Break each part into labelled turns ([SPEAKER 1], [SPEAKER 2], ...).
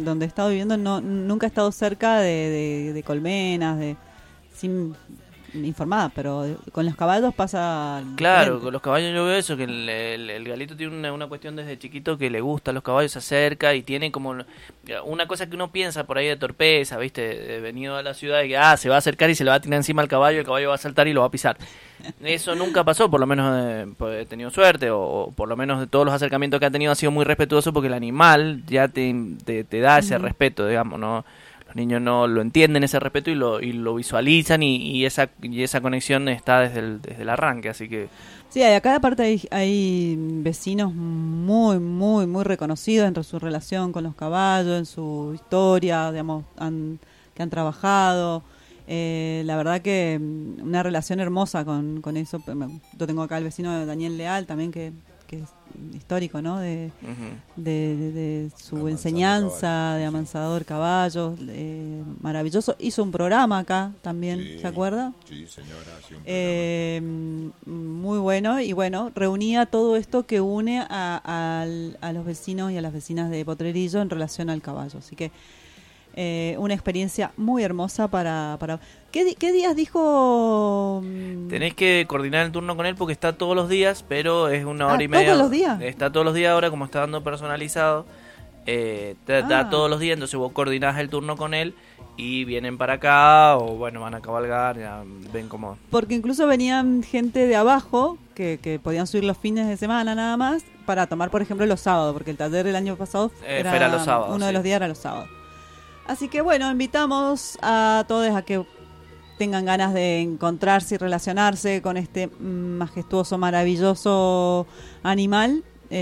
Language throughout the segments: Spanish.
[SPEAKER 1] donde he estado viviendo nunca he estado cerca de colmenas, sin informada, pero con los caballos pasa
[SPEAKER 2] Claro,
[SPEAKER 1] diferente.
[SPEAKER 2] con los caballos yo veo eso, que el Galito tiene una cuestión desde chiquito que le gusta a los caballos, se acerca y tiene como una cosa que uno piensa por ahí de torpeza, ¿viste? De venido a la ciudad y que se va a acercar y se le va a tirar encima al caballo, el caballo va a saltar y lo va a pisar. Eso nunca pasó, por lo menos pues, he tenido suerte, o por lo menos de todos los acercamientos que ha tenido ha sido muy respetuoso porque el animal ya te da ese respeto, digamos, ¿no? Los niños no lo entienden ese respeto y lo visualizan y esa conexión está desde el arranque, así que
[SPEAKER 1] Sí, acá aparte hay vecinos muy, muy, muy reconocidos en su relación con los caballos, en su historia, digamos, que han trabajado. La verdad que una relación hermosa con eso. Yo tengo acá el vecino de Daniel Leal también, que es histórico, ¿no? De su
[SPEAKER 3] Amansador
[SPEAKER 1] enseñanza,
[SPEAKER 3] caballos.
[SPEAKER 1] de amansador caballos, maravilloso. Hizo un programa acá también,
[SPEAKER 3] Sí,
[SPEAKER 1] ¿se acuerda?
[SPEAKER 3] Sí, señora, hacía un programa.
[SPEAKER 1] Muy bueno, y bueno, reunía todo esto que une a los vecinos y a las vecinas de Potrerillo en relación al caballo. Así que una experiencia muy hermosa para... ¿Qué días dijo?
[SPEAKER 2] tenés que coordinar el turno con él porque está todos los días, pero es una hora y media.
[SPEAKER 1] ¿todos los días?
[SPEAKER 2] Está todos los días ahora, como está dando personalizado. Da todos los días, entonces vos coordinás el turno con él y vienen para acá o bueno, van a cabalgar, ya ven cómo...
[SPEAKER 1] Porque incluso venían gente de abajo que podían subir los fines de semana nada más para tomar, por ejemplo, los sábados, porque el taller del año pasado
[SPEAKER 2] era los sábados,
[SPEAKER 1] uno de
[SPEAKER 2] sí.
[SPEAKER 1] los días era los sábados. Así que bueno, invitamos a todos a que tengan ganas de encontrarse y relacionarse con este majestuoso, maravilloso animal.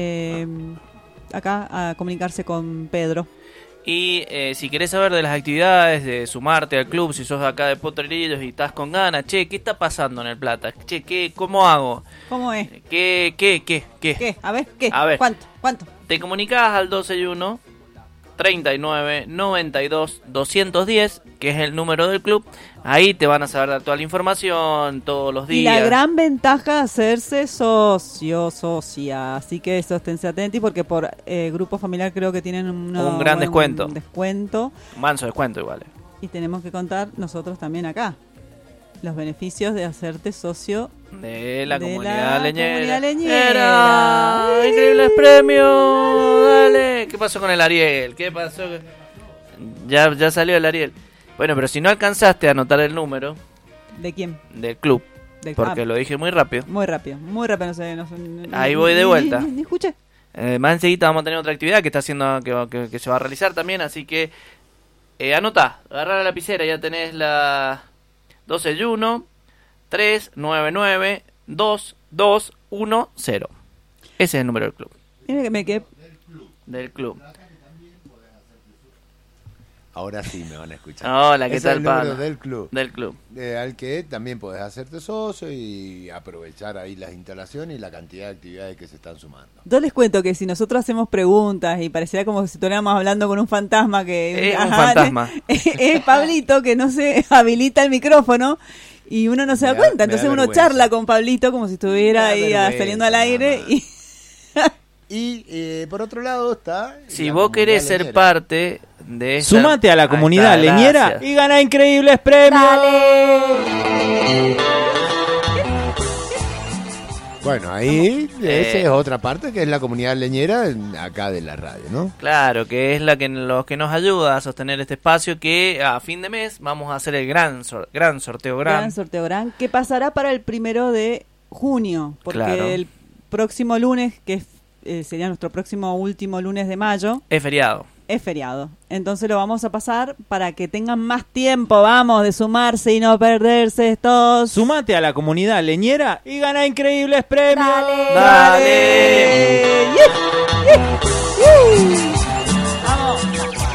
[SPEAKER 1] Acá a comunicarse con Pedro.
[SPEAKER 2] Y si querés saber de las actividades, de sumarte al club, si sos de acá de Potrerillos y estás con ganas, che, ¿qué está pasando en El Plata? Che, ¿cómo hago?
[SPEAKER 1] ¿Cómo es?
[SPEAKER 2] ¿Qué?
[SPEAKER 1] A ver, ¿qué?
[SPEAKER 2] A ver.
[SPEAKER 1] ¿Cuánto?
[SPEAKER 2] Te comunicás al 261 39 92 210, que es el número del club. Ahí te van a saber dar toda la información todos los días.
[SPEAKER 1] Y la gran ventaja de hacerse socia. Así que eso, esténse atentos porque por grupo familiar creo que tienen
[SPEAKER 2] un gran descuento. Un manso descuento igual.
[SPEAKER 1] Y tenemos que contar nosotros también acá los beneficios de hacerte socio
[SPEAKER 2] de la comunidad leñera.
[SPEAKER 1] Era
[SPEAKER 2] increíbles premios. Dale. ¿Qué pasó con el Ariel? ¿Qué pasó? Ya salió el Ariel. Bueno, pero si no alcanzaste a anotar el número.
[SPEAKER 1] ¿De quién?
[SPEAKER 2] Del club. Porque lo dije muy rápido.
[SPEAKER 1] Muy rápido, no sé.
[SPEAKER 2] Ahí voy de vuelta.
[SPEAKER 1] Ni escuché.
[SPEAKER 2] Más enseguida vamos a tener otra actividad que está haciendo que se va a realizar también, así que anotá, agarrá la lapicera, ya tenés la 261 399 2210. Ese es el número del club.
[SPEAKER 1] Mira que me quedé.
[SPEAKER 2] Del club.
[SPEAKER 3] Ahora sí me van a escuchar.
[SPEAKER 2] Hola, ¿qué
[SPEAKER 3] Ese es
[SPEAKER 2] tal,
[SPEAKER 3] el número
[SPEAKER 2] pana?
[SPEAKER 3] del club.
[SPEAKER 2] Del club.
[SPEAKER 3] Al que también podés hacerte socio y aprovechar ahí las instalaciones y la cantidad de actividades que se están sumando.
[SPEAKER 1] Yo les cuento que si nosotros hacemos preguntas y pareciera como si estuviéramos hablando con un fantasma que...
[SPEAKER 2] Es un fantasma.
[SPEAKER 1] Es Pablito que no se habilita el micrófono y uno no se da cuenta. Entonces uno charla con Pablito como si estuviera ahí saliendo al aire
[SPEAKER 3] y por otro lado está...
[SPEAKER 2] Si vos querés ser parte de esta...
[SPEAKER 4] Sumate a la comunidad leñera
[SPEAKER 2] gracias.
[SPEAKER 4] y gana increíbles premios.
[SPEAKER 3] Bueno, ahí esa es otra parte que es la comunidad leñera acá de la radio, ¿no?
[SPEAKER 2] Claro, que es los que nos ayuda a sostener este espacio, que a fin de mes vamos a hacer el gran sorteo
[SPEAKER 1] que pasará para el 1 de junio, porque
[SPEAKER 2] claro.
[SPEAKER 1] El próximo lunes, que sería nuestro próximo último lunes de mayo,
[SPEAKER 2] es feriado.
[SPEAKER 1] Entonces lo vamos a pasar para que tengan más tiempo, de sumarse y no perderse estos.
[SPEAKER 4] Sumate a la comunidad leñera y gana increíbles premios.
[SPEAKER 2] ¡Dale!
[SPEAKER 1] ¡Vamos!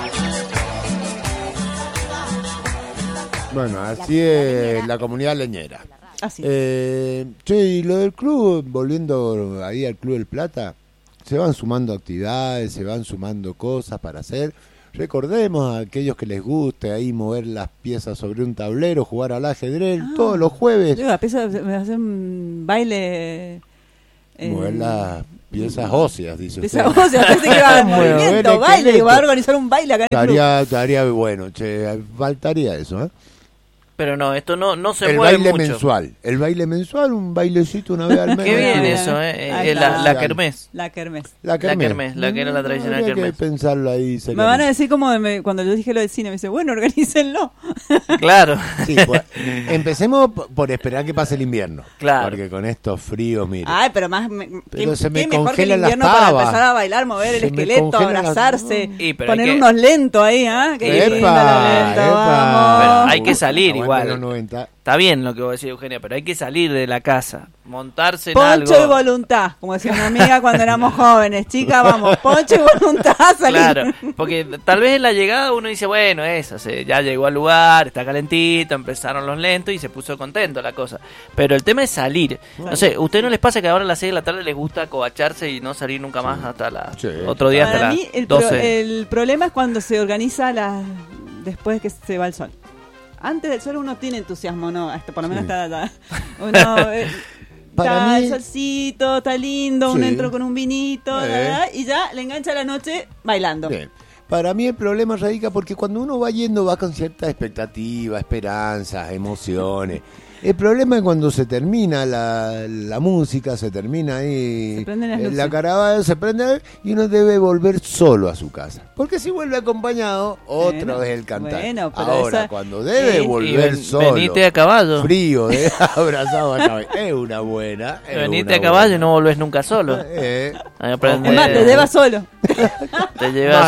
[SPEAKER 3] Bueno, así es la comunidad leñera.
[SPEAKER 1] Así.
[SPEAKER 3] Y lo del club, volviendo ahí al Club del Plata, se van sumando actividades, se van sumando cosas para hacer. Recordemos a aquellos que les guste ahí mover las piezas sobre un tablero, jugar al ajedrez todos los jueves.
[SPEAKER 1] Me hacen baile.
[SPEAKER 3] Mover Piezas óseas, dice usted.
[SPEAKER 1] Esa voz, parece que va al movimiento,
[SPEAKER 3] Bueno,
[SPEAKER 1] baile,
[SPEAKER 3] esqueleto.
[SPEAKER 1] va a organizar un baile acá en el club.
[SPEAKER 3] Estaría bueno, che, faltaría eso, ¿eh?
[SPEAKER 2] Pero no, esto no se
[SPEAKER 3] El
[SPEAKER 2] mueve
[SPEAKER 3] baile
[SPEAKER 2] mucho.
[SPEAKER 3] mensual. El baile mensual, un bailecito una vez al mes.
[SPEAKER 2] Qué bien
[SPEAKER 1] Mira,
[SPEAKER 2] eso,
[SPEAKER 1] ahí
[SPEAKER 2] la
[SPEAKER 1] está.
[SPEAKER 2] kermés.
[SPEAKER 1] La kermés.
[SPEAKER 3] La
[SPEAKER 2] kermés, la que era la tradicional
[SPEAKER 3] Habría
[SPEAKER 2] kermés.
[SPEAKER 3] que pensarlo ahí.
[SPEAKER 1] Me
[SPEAKER 3] seriamente.
[SPEAKER 1] van a decir como cuando yo dije lo del cine, me dice, bueno, organícenlo.
[SPEAKER 2] Claro.
[SPEAKER 3] Sí, pues, empecemos por esperar que pase el invierno.
[SPEAKER 2] Claro.
[SPEAKER 3] Porque con estos fríos, mire.
[SPEAKER 1] Ay, pero más,
[SPEAKER 3] Pero se me
[SPEAKER 1] ¿qué mejor que el
[SPEAKER 3] congelan las
[SPEAKER 1] invierno para
[SPEAKER 3] tabas.
[SPEAKER 1] empezar a bailar, mover el
[SPEAKER 3] Se me
[SPEAKER 1] esqueleto,
[SPEAKER 3] congelan las-
[SPEAKER 1] abrazarse,
[SPEAKER 2] Y, pero
[SPEAKER 1] poner
[SPEAKER 2] hay que-
[SPEAKER 1] unos lentos ahí, ¿ah? Qué lindo los lentos, vamos.
[SPEAKER 2] Pero hay que salir
[SPEAKER 3] Aguante
[SPEAKER 2] igual.
[SPEAKER 3] los 90.
[SPEAKER 2] Está bien lo que vos decís, Eugenia, pero hay que salir de la casa, montarse en
[SPEAKER 1] Poncho
[SPEAKER 2] algo.
[SPEAKER 1] y voluntad, como decía una amiga cuando éramos jóvenes. Chica, vamos, poncho y voluntad, salir.
[SPEAKER 2] Claro, porque tal vez en la llegada uno dice, bueno, eso, ya llegó al lugar, está calentito, empezaron los lentos y se puso contento la cosa. Pero el tema es salir. No sé, ¿usted no les pasa que ahora a las 6 de la tarde les gusta acobacharse y no salir nunca más hasta
[SPEAKER 3] Sí.
[SPEAKER 2] otro día hasta
[SPEAKER 1] Para
[SPEAKER 2] las
[SPEAKER 1] mí, el
[SPEAKER 2] 12?
[SPEAKER 1] problema es cuando se organiza después que se va el sol. Antes del sol uno tiene entusiasmo, ¿no? Por lo menos
[SPEAKER 3] Sí.
[SPEAKER 1] está allá. Uno,
[SPEAKER 3] Para
[SPEAKER 1] está
[SPEAKER 3] mí-
[SPEAKER 1] el solcito, está lindo, uno
[SPEAKER 3] Sí.
[SPEAKER 1] entró con un vinito, y ya le engancha la noche bailando.
[SPEAKER 3] Bien. Para mí el problema radica porque cuando uno va yendo va con cierta expectativa, esperanzas, emociones. El problema es cuando se termina la música, se termina ahí,
[SPEAKER 1] Se prenden las
[SPEAKER 3] la
[SPEAKER 1] luces.
[SPEAKER 3] caravana se prende y uno debe volver solo a su casa. Porque si vuelve acompañado, otra
[SPEAKER 1] Bueno,
[SPEAKER 3] vez el cantar.
[SPEAKER 1] bueno, pero
[SPEAKER 3] Ahora,
[SPEAKER 1] esa-
[SPEAKER 3] cuando debe
[SPEAKER 1] Y
[SPEAKER 3] volver solo,
[SPEAKER 2] venite a caballo.
[SPEAKER 3] frío, abrazado a caballo, es una buena. es
[SPEAKER 2] Venite
[SPEAKER 3] una
[SPEAKER 2] a caballo y
[SPEAKER 3] buena.
[SPEAKER 2] no volvés nunca solo.
[SPEAKER 3] Eh,
[SPEAKER 2] Ahí aprende-
[SPEAKER 1] Es más, te lleva solo.
[SPEAKER 2] te llevas-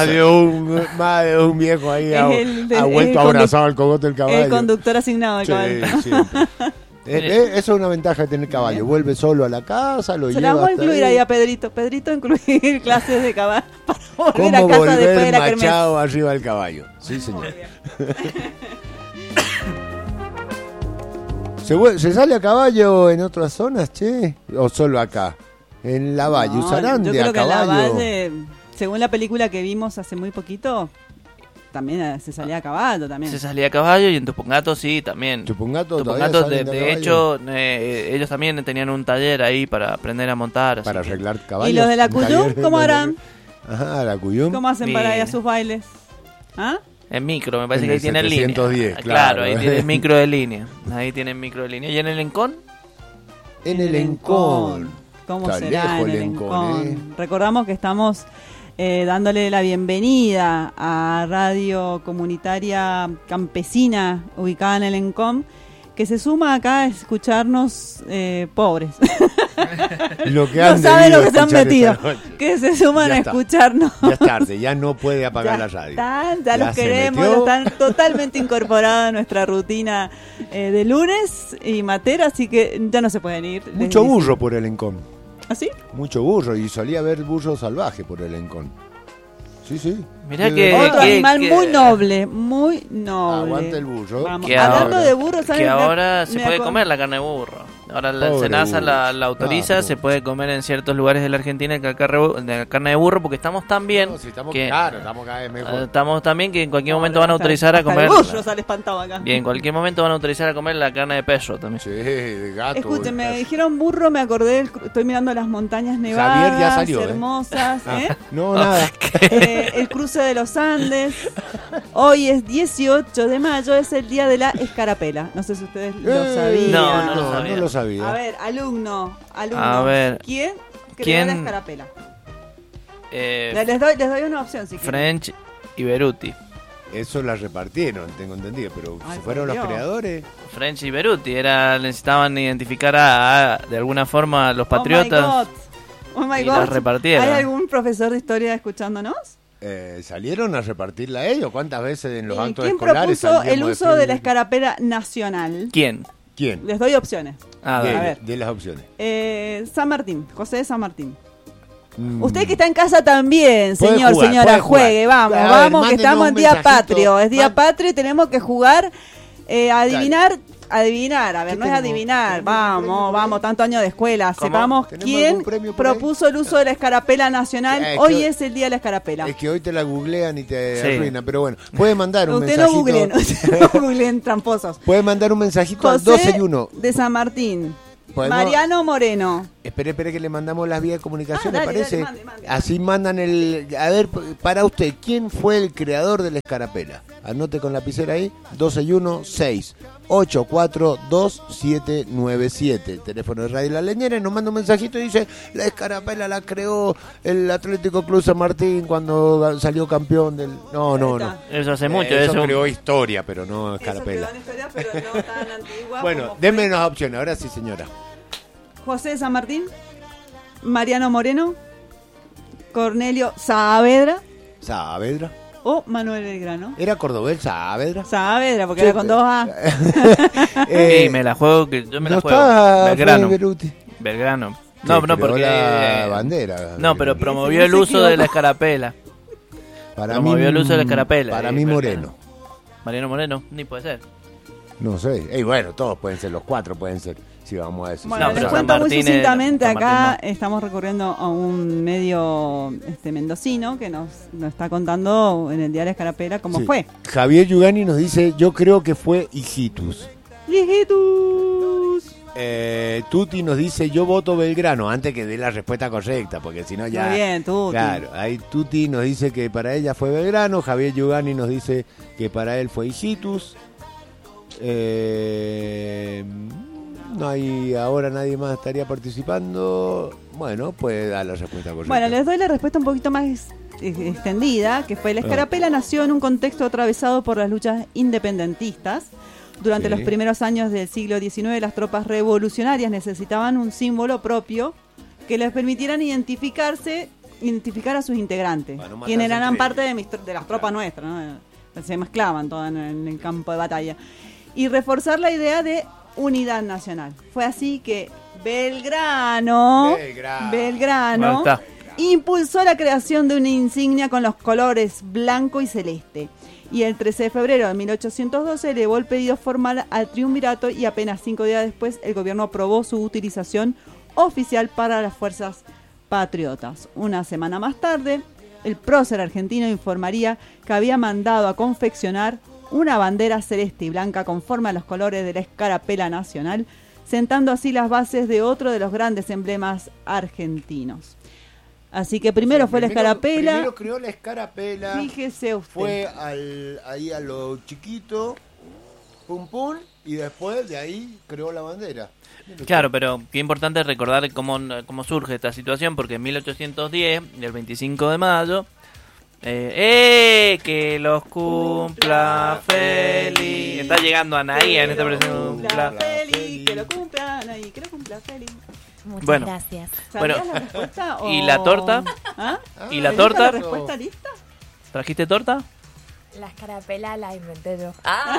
[SPEAKER 3] más de un viejo ahí
[SPEAKER 1] Es
[SPEAKER 3] ha vuelto
[SPEAKER 1] el
[SPEAKER 3] abrazado al cogote del caballo.
[SPEAKER 1] El conductor asignado del
[SPEAKER 3] Sí,
[SPEAKER 1] caballo.
[SPEAKER 3] siempre. Eso es una ventaja de tener caballo. Vuelve solo a la casa, lo
[SPEAKER 1] Se
[SPEAKER 3] lleva
[SPEAKER 1] la vamos a
[SPEAKER 3] hasta
[SPEAKER 1] incluir ahí a Pedrito. Pedrito, incluir clases de caballo para volver
[SPEAKER 3] ¿Cómo
[SPEAKER 1] a casa después de
[SPEAKER 3] volver
[SPEAKER 1] la kermés.
[SPEAKER 3] machado arriba del caballo? Sí, señor. ¿Se sale a caballo en otras zonas, che? ¿O solo acá? En la valle,
[SPEAKER 1] No,
[SPEAKER 3] ¿usarán
[SPEAKER 1] yo
[SPEAKER 3] de a
[SPEAKER 1] creo que en la
[SPEAKER 3] caballo?
[SPEAKER 1] Valle, según la película que vimos hace muy poquito, también se salía a caballo también.
[SPEAKER 2] Se salía a caballo y en Tupungato sí, también.
[SPEAKER 3] Chupungato
[SPEAKER 2] Tupungato,
[SPEAKER 3] todavía
[SPEAKER 2] de
[SPEAKER 3] salen de
[SPEAKER 2] hecho, ellos también tenían un taller ahí para aprender a montar. así
[SPEAKER 3] para
[SPEAKER 2] que-
[SPEAKER 3] arreglar caballos.
[SPEAKER 1] ¿Y los de la
[SPEAKER 3] un
[SPEAKER 1] Cuyum,
[SPEAKER 3] taller
[SPEAKER 1] cómo
[SPEAKER 3] de-
[SPEAKER 1] harán?
[SPEAKER 3] Ajá, la Cuyum.
[SPEAKER 1] ¿Cómo hacen para ir a
[SPEAKER 2] Bien.
[SPEAKER 1] sus bailes? ¿Ah?
[SPEAKER 2] En micro, me parece
[SPEAKER 3] En
[SPEAKER 2] que ahí
[SPEAKER 3] el
[SPEAKER 2] tienen línea.
[SPEAKER 3] 710,
[SPEAKER 2] Ah,
[SPEAKER 3] claro.
[SPEAKER 2] ahí tienen micro de línea. Ahí tienen micro de línea. ¿Y en el Encón?
[SPEAKER 3] En el Encón.
[SPEAKER 1] ¿Cómo
[SPEAKER 3] Está
[SPEAKER 1] será
[SPEAKER 3] lejos
[SPEAKER 1] en el
[SPEAKER 3] el Encón,
[SPEAKER 1] Encón? Recordamos que estamos dándole la bienvenida a Radio Comunitaria Campesina, ubicada en el Encón, que se suma acá a escucharnos pobres.
[SPEAKER 3] Lo que
[SPEAKER 1] No
[SPEAKER 3] han
[SPEAKER 1] saben lo
[SPEAKER 3] debido
[SPEAKER 1] que se han
[SPEAKER 3] escuchar
[SPEAKER 1] metido.
[SPEAKER 3] esta noche.
[SPEAKER 1] Que se suman
[SPEAKER 3] Ya
[SPEAKER 1] a
[SPEAKER 3] está.
[SPEAKER 1] escucharnos.
[SPEAKER 3] Ya es tarde, ya no puede apagar la radio.
[SPEAKER 1] Ya los
[SPEAKER 3] se
[SPEAKER 1] queremos,
[SPEAKER 3] metió.
[SPEAKER 1] ya están totalmente incorporados a nuestra rutina de lunes y matera, así que ya no se pueden ir. Les
[SPEAKER 3] Mucho
[SPEAKER 1] dice-
[SPEAKER 3] burro por el Encón.
[SPEAKER 1] ¿Ah, sí?
[SPEAKER 3] Mucho burro. Y solía haber burro salvaje por el Encón. Sí, sí.
[SPEAKER 2] Mirá
[SPEAKER 3] De
[SPEAKER 2] que-
[SPEAKER 3] verdad.
[SPEAKER 1] Otro
[SPEAKER 2] que-
[SPEAKER 1] animal
[SPEAKER 2] que-
[SPEAKER 1] muy noble, muy noble.
[SPEAKER 3] Aguanta el burro.
[SPEAKER 1] Vamos.
[SPEAKER 2] Que
[SPEAKER 1] Hablando
[SPEAKER 2] ahora-
[SPEAKER 1] de burro, ¿saben?
[SPEAKER 2] Que ahora se
[SPEAKER 1] Me
[SPEAKER 2] puede
[SPEAKER 1] acuerdo-
[SPEAKER 2] comer la carne de burro. Ahora la
[SPEAKER 3] Pobre
[SPEAKER 2] Senasa
[SPEAKER 3] burro.
[SPEAKER 2] la autoriza,
[SPEAKER 3] Ah,
[SPEAKER 2] se
[SPEAKER 3] no.
[SPEAKER 2] puede comer en ciertos lugares de la Argentina la carne de burro porque estamos tan bien
[SPEAKER 3] No, si estamos,
[SPEAKER 2] que
[SPEAKER 3] claro, estamos cada vez mejor.
[SPEAKER 2] estamos tan bien que en cualquier
[SPEAKER 1] No,
[SPEAKER 2] momento van a
[SPEAKER 1] hasta-
[SPEAKER 2] autorizar a
[SPEAKER 1] hasta
[SPEAKER 2] comer.
[SPEAKER 1] El burro sale espantado acá.
[SPEAKER 2] Bien, en cualquier momento van a autorizar a comer la carne de perro también.
[SPEAKER 3] Sí, de gato.
[SPEAKER 1] Escuchen, me
[SPEAKER 3] de-
[SPEAKER 1] dijeron burro, me acordé, estoy mirando las montañas nevadas,
[SPEAKER 3] Javier ya salió,
[SPEAKER 1] hermosas,
[SPEAKER 3] Ah,
[SPEAKER 1] ¿eh?
[SPEAKER 3] no, nada.
[SPEAKER 1] El cruce de los Andes. Hoy es 18 de mayo, es el día de la escarapela. No sé si ustedes lo sabían.
[SPEAKER 2] No lo sabía.
[SPEAKER 3] No lo sabía.
[SPEAKER 1] A ver, alumno.
[SPEAKER 2] A ver.
[SPEAKER 1] ¿Quién creó
[SPEAKER 2] ¿Quién?
[SPEAKER 1] la escarapela?
[SPEAKER 2] Eh,
[SPEAKER 1] Les doy una opción si quieren.
[SPEAKER 2] French y Beruti.
[SPEAKER 3] Eso la repartieron, tengo entendido, pero
[SPEAKER 1] Ay,
[SPEAKER 3] si fueron
[SPEAKER 1] por
[SPEAKER 3] los
[SPEAKER 1] Dios.
[SPEAKER 3] creadores.
[SPEAKER 2] French y Beruti necesitaban identificar de alguna forma a los patriotas.
[SPEAKER 1] Oh my
[SPEAKER 2] y
[SPEAKER 1] God.
[SPEAKER 2] las repartieron.
[SPEAKER 1] ¿Hay algún profesor de historia escuchándonos?
[SPEAKER 3] ¿Salieron a repartirla ellos? ¿Cuántas veces en los actos
[SPEAKER 1] ¿Quién
[SPEAKER 3] escolares
[SPEAKER 1] propuso el
[SPEAKER 3] salíamos
[SPEAKER 1] uso de la
[SPEAKER 3] desfiles?
[SPEAKER 1] escarapela nacional?
[SPEAKER 2] ¿Quién?
[SPEAKER 3] ¿Quién?
[SPEAKER 1] Les doy opciones.
[SPEAKER 2] A
[SPEAKER 3] De,
[SPEAKER 2] ver.
[SPEAKER 1] a ver.
[SPEAKER 3] de las opciones.
[SPEAKER 1] San Martín, José de San Martín.
[SPEAKER 3] Mm.
[SPEAKER 1] Usted que está en casa también,
[SPEAKER 3] Puede
[SPEAKER 1] señor,
[SPEAKER 3] jugar,
[SPEAKER 1] señora,
[SPEAKER 3] puede jugar.
[SPEAKER 1] juegue, vamos,
[SPEAKER 3] A ver,
[SPEAKER 1] vamos, que
[SPEAKER 3] mándenos
[SPEAKER 1] estamos
[SPEAKER 3] un
[SPEAKER 1] en Día
[SPEAKER 3] mensajito.
[SPEAKER 1] Patrio, es Día
[SPEAKER 3] Man-
[SPEAKER 1] Patrio y tenemos que jugar, adivinar, a ver,
[SPEAKER 3] ¿Qué
[SPEAKER 1] no es
[SPEAKER 3] tenemos?
[SPEAKER 1] adivinar,
[SPEAKER 3] ¿Tenemos algún premio?
[SPEAKER 1] vamos, tanto año de escuela,
[SPEAKER 2] ¿Cómo?
[SPEAKER 1] sepamos
[SPEAKER 3] ¿Tenemos
[SPEAKER 1] quién
[SPEAKER 3] algún premio por ahí?
[SPEAKER 1] propuso el uso de la escarapela nacional,
[SPEAKER 3] Es que
[SPEAKER 1] hoy
[SPEAKER 3] hoy-
[SPEAKER 1] es el Día de la escarapela.
[SPEAKER 3] Es que hoy te la googlean y te
[SPEAKER 2] Sí.
[SPEAKER 3] arruinan, pero bueno, puede mandar un
[SPEAKER 1] Usted no
[SPEAKER 3] mensajito.
[SPEAKER 1] googleen, usted no googleen tramposos.
[SPEAKER 3] Puede mandar un mensajito al
[SPEAKER 1] José
[SPEAKER 3] 12 y 1.
[SPEAKER 1] de San Martín,
[SPEAKER 3] Podemos-
[SPEAKER 1] Mariano Moreno,
[SPEAKER 3] Espere que le mandamos las vías de comunicación, ¿le
[SPEAKER 1] dale,
[SPEAKER 3] parece?
[SPEAKER 1] dale, mande.
[SPEAKER 3] Así mandan el... A ver, para usted, ¿quién fue el creador de la escarapela? Anote con lapicera ahí, 261-684-2797. Teléfono de Radio La Leñera, y nos manda un mensajito y dice, la escarapela la creó el Atlético Club San Martín cuando salió campeón del... No.
[SPEAKER 2] Eso hace mucho.
[SPEAKER 3] Eso creó historia, pero no
[SPEAKER 1] Eso
[SPEAKER 3] escarapela.
[SPEAKER 1] quedó en historia, pero no tan antigua.
[SPEAKER 3] Bueno,
[SPEAKER 1] como fue
[SPEAKER 3] denme unas opciones, ahora sí, señora.
[SPEAKER 1] José de San Martín, Mariano Moreno, Cornelio Saavedra
[SPEAKER 3] Saavedra.
[SPEAKER 1] o Manuel Belgrano.
[SPEAKER 3] ¿Era cordobés Saavedra?
[SPEAKER 1] Saavedra, porque
[SPEAKER 3] Sí,
[SPEAKER 1] era con dos A.
[SPEAKER 2] Sí, me la juego, que yo me la
[SPEAKER 3] no
[SPEAKER 2] juego.
[SPEAKER 3] está
[SPEAKER 2] Belgrano.
[SPEAKER 3] Beruti.
[SPEAKER 2] Belgrano.
[SPEAKER 3] Que
[SPEAKER 2] No,
[SPEAKER 3] creó
[SPEAKER 2] porque...
[SPEAKER 3] la bandera.
[SPEAKER 2] No, pero
[SPEAKER 3] Belgrano.
[SPEAKER 2] promovió
[SPEAKER 1] no
[SPEAKER 2] el
[SPEAKER 1] se
[SPEAKER 2] uso de la
[SPEAKER 1] equivoca.
[SPEAKER 2] escarapela.
[SPEAKER 3] Para
[SPEAKER 2] promovió el uso de la escarapela,
[SPEAKER 3] Para mí
[SPEAKER 2] Belgrano.
[SPEAKER 3] Moreno.
[SPEAKER 2] Mariano Moreno, ni puede ser.
[SPEAKER 3] No sé. Bueno, todos pueden ser, los cuatro pueden ser. Si vamos a eso.
[SPEAKER 1] Bueno,
[SPEAKER 2] No,
[SPEAKER 1] les
[SPEAKER 2] pero
[SPEAKER 1] cuento
[SPEAKER 2] San
[SPEAKER 1] muy
[SPEAKER 2] Martín es-
[SPEAKER 1] sucintamente,
[SPEAKER 2] San
[SPEAKER 1] acá
[SPEAKER 2] Martín
[SPEAKER 1] estamos recurriendo a un medio mendocino que nos está contando en el diario Escarapela cómo
[SPEAKER 3] Sí.
[SPEAKER 1] fue.
[SPEAKER 3] Javier Yugani nos dice, yo creo que fue Hijitus.
[SPEAKER 1] Hijitus.
[SPEAKER 3] Tuti nos dice, yo voto Belgrano, antes que dé la respuesta correcta, porque si no ya...
[SPEAKER 1] Muy bien, Tuti.
[SPEAKER 3] Claro, ahí Tuti nos dice que para ella fue Belgrano, Javier Yugani nos dice que para él fue Hijitus. No hay ahora nadie más estaría participando. Bueno, pues da la respuesta correcta.
[SPEAKER 1] Bueno, les doy la respuesta un poquito más extendida, que fue la Escarapela nació en un contexto atravesado por las luchas independentistas. Durante
[SPEAKER 3] Sí.
[SPEAKER 1] los primeros años del siglo XIX, las tropas revolucionarias necesitaban un símbolo propio que les permitieran identificar a sus integrantes,
[SPEAKER 3] Para no matarse
[SPEAKER 1] quienes eran
[SPEAKER 3] entre
[SPEAKER 1] parte
[SPEAKER 3] ellos.
[SPEAKER 1] de las tropas nuestras, ¿no? Se mezclaban todas en el campo de batalla. Y reforzar la idea de unidad nacional. Fue así que Belgrano
[SPEAKER 2] Ahí está.
[SPEAKER 1] impulsó la creación de una insignia con los colores blanco y celeste. Y el 13 de febrero de 1812 elevó el pedido formal al triunvirato y apenas 5 días después el gobierno aprobó su utilización oficial para las fuerzas patriotas. Una semana más tarde, el prócer argentino informaría que había mandado a confeccionar una bandera celeste y blanca conforme a los colores de la escarapela nacional, sentando así las bases de otro de los grandes emblemas argentinos. Así que primero fue la escarapela.
[SPEAKER 3] Primero creó la escarapela.
[SPEAKER 1] Fíjese usted.
[SPEAKER 3] Fue ahí a lo chiquito, pum pum, y después de ahí creó la bandera.
[SPEAKER 2] Claro, pero qué importante recordar cómo surge esta situación, porque en 1810, el 25 de mayo, que los cumpla feliz. Está llegando Anaí en este presente.
[SPEAKER 1] Cumpla feliz, que lo cumpla Anaí, que lo cumpla feliz.
[SPEAKER 5] Muchas
[SPEAKER 2] Bueno.
[SPEAKER 5] gracias.
[SPEAKER 1] ¿Sabías
[SPEAKER 2] Bueno,
[SPEAKER 1] la respuesta?
[SPEAKER 2] ¿y la torta?
[SPEAKER 1] ¿Ah?
[SPEAKER 2] ¿Y la
[SPEAKER 1] ¿Tenés
[SPEAKER 2] torta?
[SPEAKER 1] la respuesta lista?
[SPEAKER 2] ¿Trajiste torta?
[SPEAKER 5] La escarapela la inventé yo.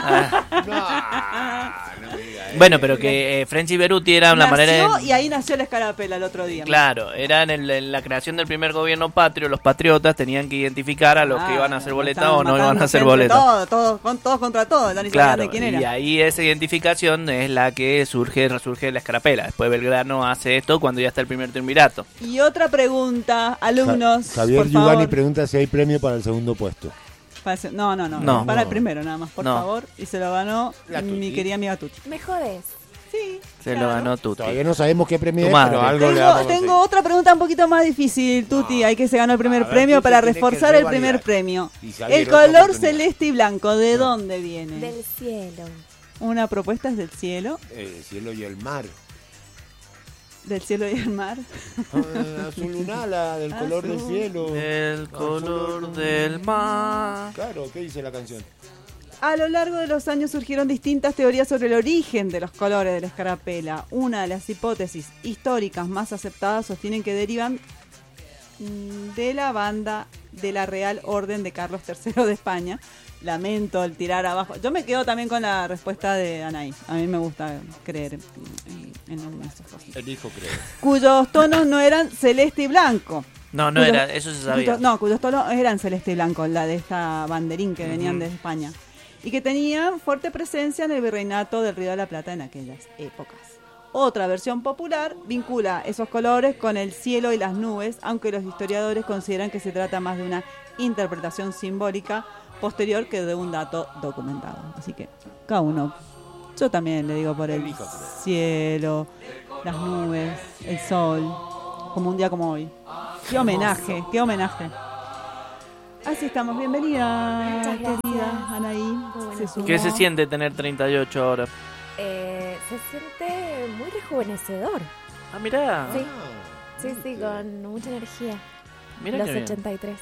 [SPEAKER 3] No me diga,
[SPEAKER 2] Bueno, pero que French y Beruti era una manera
[SPEAKER 1] Nació y ahí nació la escarapela el otro día.
[SPEAKER 2] Claro, era en la creación del primer gobierno patrio, los patriotas tenían que identificar a los que iban a hacer boleta o no iban a hacer boleta.
[SPEAKER 1] Todos contra todos, Dani sabía
[SPEAKER 2] Claro,
[SPEAKER 1] de quién
[SPEAKER 2] y
[SPEAKER 1] era.
[SPEAKER 2] ahí esa identificación es la que resurge la escarapela. Después Belgrano hace esto cuando ya está el primer triunvirato.
[SPEAKER 1] Y otra pregunta, alumnos,
[SPEAKER 3] Javier
[SPEAKER 1] por
[SPEAKER 3] Yugani
[SPEAKER 1] favor.
[SPEAKER 3] pregunta si hay premio para el segundo puesto.
[SPEAKER 1] No,
[SPEAKER 2] No.
[SPEAKER 1] para el primero nada más, por
[SPEAKER 2] No.
[SPEAKER 1] favor. Y se lo ganó
[SPEAKER 3] La Tuti.
[SPEAKER 1] mi querida amiga Tuti.
[SPEAKER 5] Me jodes.
[SPEAKER 1] Sí,
[SPEAKER 2] Se
[SPEAKER 1] claro.
[SPEAKER 2] lo ganó Tuti.
[SPEAKER 3] Todavía no sabemos qué premio
[SPEAKER 2] Tu
[SPEAKER 3] es,
[SPEAKER 2] madre.
[SPEAKER 3] pero algo le vamos a
[SPEAKER 1] Tengo
[SPEAKER 3] conseguir.
[SPEAKER 1] otra pregunta un poquito más difícil, Tuti. Hay que se ganó el primer
[SPEAKER 3] A ver,
[SPEAKER 1] premio
[SPEAKER 3] Tuti
[SPEAKER 1] para
[SPEAKER 3] tiene que
[SPEAKER 1] reforzar el
[SPEAKER 3] revalidar.
[SPEAKER 1] primer premio.
[SPEAKER 3] Y Javier,
[SPEAKER 1] El
[SPEAKER 3] otra
[SPEAKER 1] color
[SPEAKER 3] oportunidad.
[SPEAKER 1] celeste y blanco, ¿de dónde viene?
[SPEAKER 5] Del cielo.
[SPEAKER 1] Una propuesta es del cielo,
[SPEAKER 3] El cielo y el mar.
[SPEAKER 1] del cielo y el mar.
[SPEAKER 3] Azul lunala, del color del
[SPEAKER 1] Azul.
[SPEAKER 3] cielo.
[SPEAKER 2] El color del mar.
[SPEAKER 3] Claro, ¿qué dice la canción?
[SPEAKER 1] A lo largo de los años surgieron distintas teorías sobre el origen de los colores de la escarapela. Una de las hipótesis históricas más aceptadas sostienen que derivan de la banda de la Real Orden de Carlos III de España. Lamento el tirar abajo. Yo me quedo también con la respuesta de Anaí. A mí me gusta creer en esas cosas.
[SPEAKER 3] Elijo creer.
[SPEAKER 1] Cuyos tonos no eran celeste y blanco.
[SPEAKER 2] No, no
[SPEAKER 1] Cuyos-
[SPEAKER 2] era, eso se sabía.
[SPEAKER 1] Cuyos tonos eran celeste y blanco, la de esta banderín que venían de España. Y que tenían fuerte presencia en el virreinato del Río de la Plata en aquellas épocas. Otra versión popular vincula esos colores con el cielo y las nubes, aunque los historiadores consideran que se trata más de una interpretación simbólica posterior que de un dato documentado. Así que cada uno, yo también le digo por el
[SPEAKER 3] Elijo creer.
[SPEAKER 1] cielo. las nubes, el sol, como un día como hoy. Qué homenaje, qué homenaje. Así estamos, bienvenida,
[SPEAKER 5] Muchas gracias.
[SPEAKER 1] querida Anaí.
[SPEAKER 5] buenos
[SPEAKER 1] sumó.
[SPEAKER 2] ¿Qué se siente tener 38 ahora?
[SPEAKER 5] Se siente muy rejuvenecedor.
[SPEAKER 2] Ah, mirá.
[SPEAKER 5] Sí, con mucha energía.
[SPEAKER 2] Mirá
[SPEAKER 5] Los
[SPEAKER 2] qué bien.
[SPEAKER 5] 83.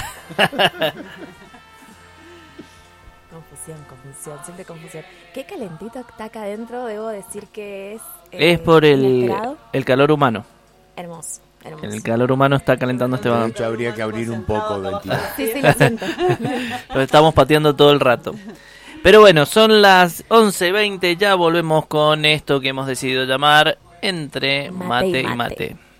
[SPEAKER 5] Confusión, siempre confusión. Qué calentito está acá adentro, debo decir que es...
[SPEAKER 2] Es por el
[SPEAKER 5] inesperado.
[SPEAKER 2] calor humano.
[SPEAKER 5] Hermoso.
[SPEAKER 2] El calor humano está calentando este
[SPEAKER 3] De
[SPEAKER 2] vagón.
[SPEAKER 3] hecho, habría que abrir un poco el ventilador.
[SPEAKER 5] Sí, lo siento.
[SPEAKER 2] Lo estamos pateando todo el rato. Pero bueno, son las 11:20. Ya volvemos con esto que hemos decidido llamar Entre Mate y Mate.